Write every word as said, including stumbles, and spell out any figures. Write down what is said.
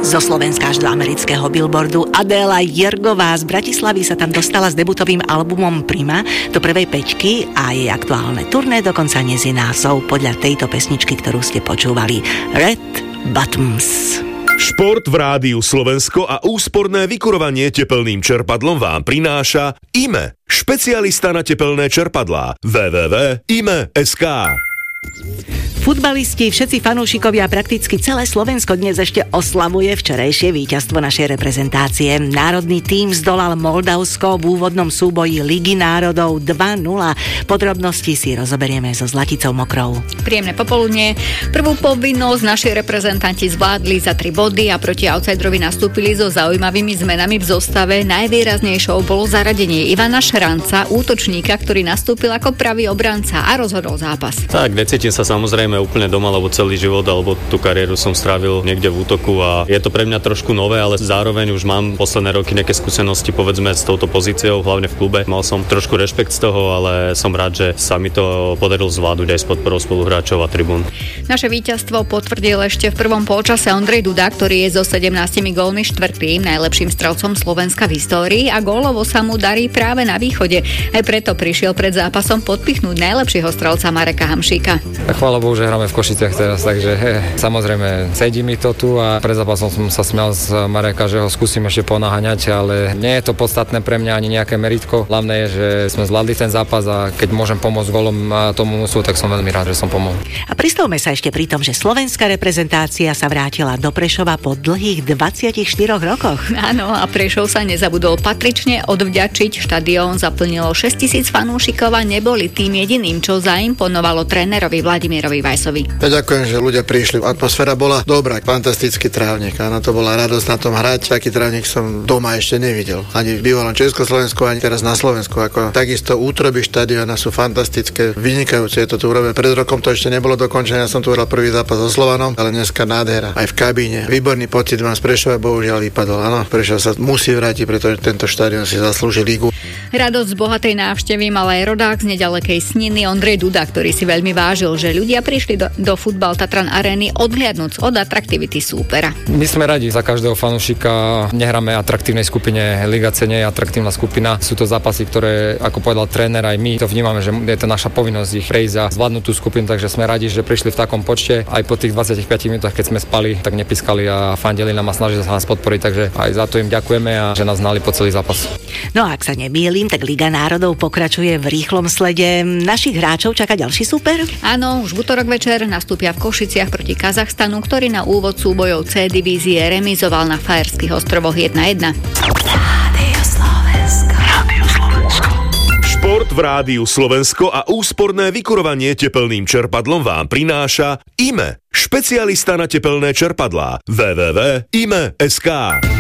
Zo Slovenska až do amerického billboardu Adéla Jergová z Bratislavy sa tam dostala s debutovým albumom Prima do prvej päťky a jej aktuálne turné dokonca nesie názov podľa tejto pesničky, ktorú ste počúvali, Red Bottoms. Šport v rádiu Slovensko a úsporné vykurovanie tepelným čerpadlom vám prináša í em e, špecialista na tepelné čerpadlá. w w w bodka i m e bodka es ká. Futbalisti, všetci fanúšikovia, prakticky celé Slovensko dnes ešte oslavuje včerajšie víťazstvo našej reprezentácie. Národný tím zdolal Moldavsko v úvodnom súboji Ligy národov dva nula. Podrobnosti si rozoberieme so Zlaticou Mokrou. Príjemné popoludne. Prvú povinnosť naši reprezentanti zvládli za tri body a proti outsiderovi nastúpili so zaujímavými zmenami v zostave. Najvýraznejšou bolo zaradenie Ivana Šranca, útočníka, ktorý nastúpil ako pravý obranca a rozhodol zápas. Tak, necítim sa samozrejme úplne doma, lebo celý život alebo tú kariéru som strávil niekde v útoku a je to pre mňa trošku nové, ale zároveň už mám posledné roky nejaké skúsenosti, povedzme, s touto pozíciou, hlavne v klube. Mal som trošku rešpekt z toho, ale som rád, že sa mi to podarilo zvládnuť aj s podporou spoluhráčov a tribún. Naše víťazstvo potvrdil ešte v prvom polčase Ondrej Duda, ktorý je so sedemnástimi gólmi štvrtým najlepším strelcom Slovenska v histórii a gólovo sa mu darí práve na východe. Aj preto prišiel pred zápasom podpichnúť najlepšieho strelca Mareka Hamšíka. Chvála Bohu, že hráme v Košiciach teraz, takže he, samozrejme sedí mi to tu a pred zápasom som sa smial z Mareka, že ho skúsim ešte ponaháňať, ale nie je to podstatné pre mňa ani nejaké meritko. Hlavné je, že sme zvládli ten zápas a keď môžem pomôcť golom tomu musu, tak som veľmi rád, že som pomohol. A pristavme sa ešte pri tom, že slovenská reprezentácia sa vrátila do Prešova po dlhých dvadsiatich štyroch rokoch. Áno, a Prešov sa nezabudol patrične odvďačiť. Štadión zaplnilo šesťtisíc fanúšikov a neboli tým jediným, čo zaimponovalo trénerovi Vladimírovi Vajsovi. Ja ďakujem, že ľudia prišli. Atmosféra bola dobrá, fantastický trávnik. Áno, to bola radosť na tom hrať. Taký trávnik som doma ešte nevidel. Ani v bývalom Československu, ani teraz na Slovensku. Ako takisto útroby štadióna sú fantastické, vynikajúce. Je to tu urobené. Pred rokom to ešte nebolo dokončené. Ja som tu hral prvý zápas so Slovanom, ale dneska nádhera. Aj v kabíne. Výborný pocit mám z Prešova, bohužiaľ vypadol. Áno, Prešov sa musí vrátiť, pretože tento štadión si zaslúži lígu. Radosť z bohatej návštevy mal aj rodák z nedalekej Sniny Ondrej Duda, ktorý si veľmi vážil, že ľudia prišli do, do Futbal Tatran Arény odhliadnúc od atraktivity súpera. My sme radi za každého fanúšika, nehráme atraktívnej skupine, Liga C nie je atraktívna skupina. Sú to zápasy, ktoré, ako povedal tréner, aj my to vnímame, že je to naša povinnosť ich prejsť a zvládnuť tú skupinu, takže sme radi, že prišli v takom počte. Aj po tých dvadsiatich piatich minútach, keď sme spali, tak nepiskali a fandili nám a snažili sa nás podporiť, takže aj za to im ďakujeme a že nás znali po celý zápas. No a ak sa nemýlim, tak Liga národov pokračuje v rýchlom slede. Našich hráčov čaká ďalší súper? Áno, už v utorok večer nastúpia v Košiciach proti Kazachstanu, ktorý na úvod súbojov C divízie remizoval na Fajerských ostrovoch jedna jedna. Rádio Slovensko. Rádio Slovensko. Šport v rádiu Slovensko a úsporné vykurovanie tepelným čerpadlom vám prináša í em e, špecialista na tepelné čerpadlá. w w w bodka i m e bodka es ká.